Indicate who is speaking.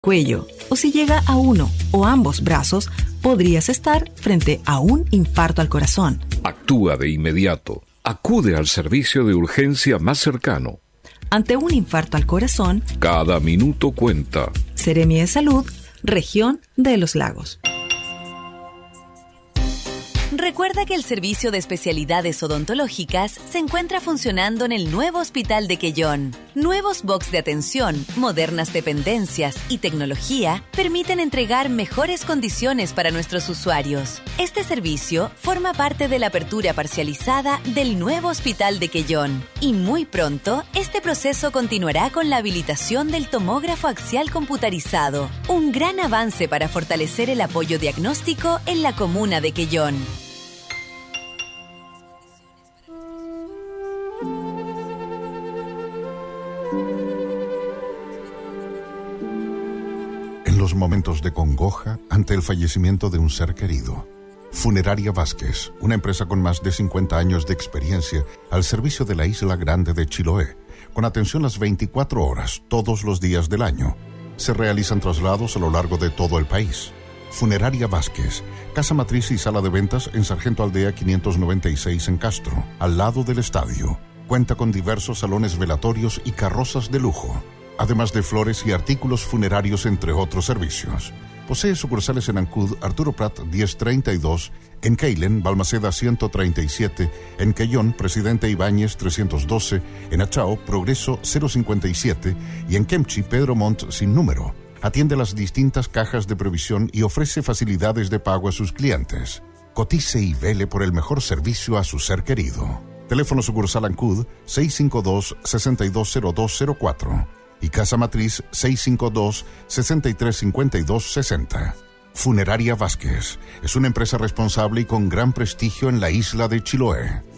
Speaker 1: cuello, o si llega a uno o ambos brazos, podrías estar frente a un infarto al corazón.
Speaker 2: Actúa de inmediato. Acude al servicio de urgencia más cercano.
Speaker 1: Ante un infarto al corazón,
Speaker 2: cada minuto cuenta.
Speaker 1: Seremia de Salud, Región de los Lagos.
Speaker 3: Recuerda que el servicio de especialidades odontológicas se encuentra funcionando en el nuevo Hospital de Quellón. Nuevos box de atención, modernas dependencias y tecnología permiten entregar mejores condiciones para nuestros usuarios. Este servicio forma parte de la apertura parcializada del nuevo Hospital de Quellón. Y muy pronto, este proceso continuará con la habilitación del tomógrafo axial computarizado. Un gran avance para fortalecer el apoyo diagnóstico en la comuna de Quellón.
Speaker 4: En los momentos de congoja ante el fallecimiento de un ser querido, Funeraria Vázquez, una empresa con más de 50 años de experiencia al servicio de la Isla Grande de Chiloé, con atención las 24 horas, todos los días del año. Se realizan traslados a lo largo de todo el país. Funeraria Vázquez, casa matriz y sala de ventas en Sargento Aldea 596 en Castro, al lado del estadio. Cuenta con diversos salones velatorios y carrozas de lujo, además de flores y artículos funerarios, entre otros servicios. Posee sucursales en Ancud, Arturo Prat 1032, en Keilen, Balmaceda 137, en Quellón, Presidente Ibáñez 312, en Achao, Progreso 057 y en Kemchi, Pedro Montt sin número. Atiende las distintas cajas de previsión y ofrece facilidades de pago a sus clientes. Cotice y vele por el mejor servicio a su ser querido. Teléfono sucursal Ancud 652-620204 y casa matriz 652-635260. Funeraria Vázquez es una empresa responsable y con gran prestigio en la isla de Chiloé.